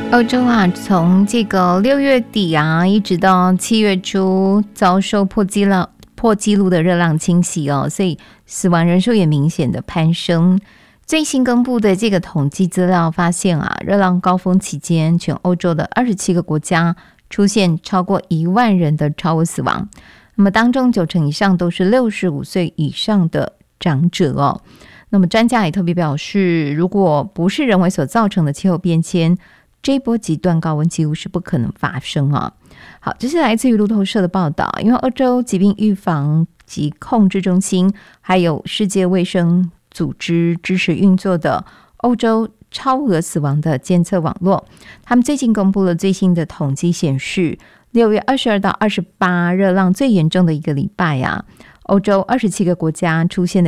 欧洲啊，从这个6月底啊，一直到7月初，遭受破纪录的热浪侵袭哦，所以死亡人数也明显的攀升。最新公布的这个统计资料发现啊，热浪高峰期间，全欧洲的27个国家出现超过1万人的超额死亡。那么当中90%以上都是65岁以上的长者哦。那么专家也特别表示，如果不是人为所造成的气候变迁，这一波极端高温几乎是不可能发生啊。好，这是来自于路透社的报道，因为欧洲疾病预防及控制中心还有世界卫生组织支持运作的欧洲超额死亡的监测网络，他们最近公布了最新的统计显示，6月22到28热浪最严重的一个礼拜啊，欧洲27个国家出现了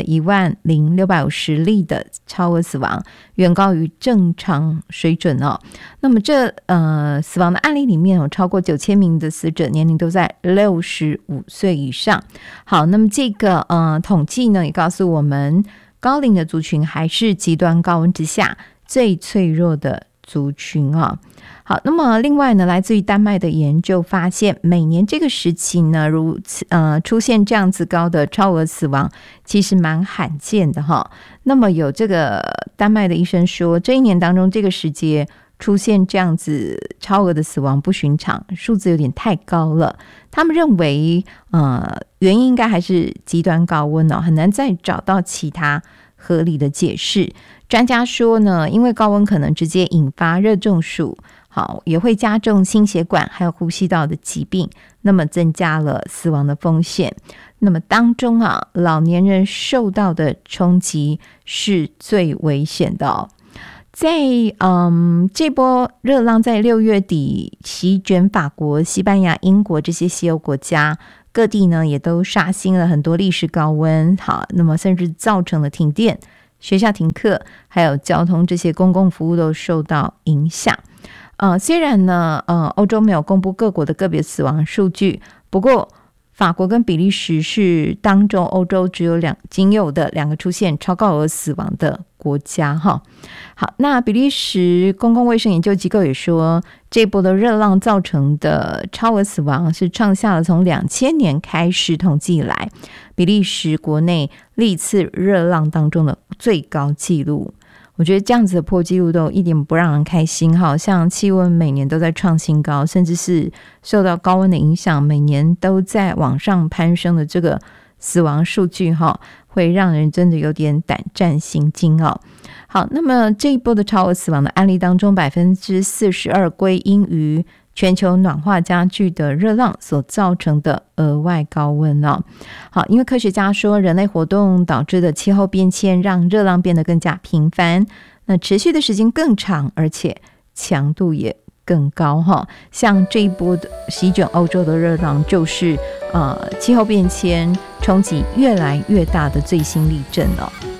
10650例的超额死亡，远高于正常水准哦。那么这死亡的案例里面有超过9000名的死者年龄都在65岁以上。好，那么这个统计呢也告诉我们，高龄的族群还是极端高温之下最脆弱的族群啊。好，那么另外呢，来自于丹麦的研究发现，每年这个时期呢，出现这样子高的超额死亡，其实蛮罕见的哈。那么有这个丹麦的医生说，这一年当中这个时节出现这样子超额的死亡不寻常，数字有点太高了。他们认为，原因应该还是极端高温哦，很难再找到其他合理的解释。专家说呢，因为高温可能直接引发热中暑，好，也会加重心血管还有呼吸道的疾病，那么增加了死亡的风险。那么当中啊，老年人受到的冲击是最危险的哦。在这波热浪在6月底席卷法国、西班牙、英国这些西欧国家，各地呢也都刷新了很多历史高温，好，那么甚至造成了停电、学校停课，还有交通这些公共服务都受到影响。虽然呢，欧洲没有公布各国的个别死亡数据，不过法国跟比利时是当中欧洲仅有的2个出现超高额死亡的国家哈。好，那比利时公共卫生研究机构也说，这波的热浪造成的超额死亡是创下了从2000年开始统计以来比利时国内历次热浪当中的最高纪录。我觉得这样子的破纪录都一点不让人开心，好像气温每年都在创新高，甚至是受到高温的影响，每年都在往上攀升的这个死亡数据会让人真的有点胆战心惊哦。好，那么这一波的超额死亡的案例当中，42%归因于全球暖化加剧的热浪所造成的额外高温哦。好，因为科学家说，人类活动导致的气候变迁让热浪变得更加频繁，那持续的时间更长，而且强度也更高哈。像这一波的席卷欧洲的热浪，就是气候变迁冲击越来越大的最新例证哦。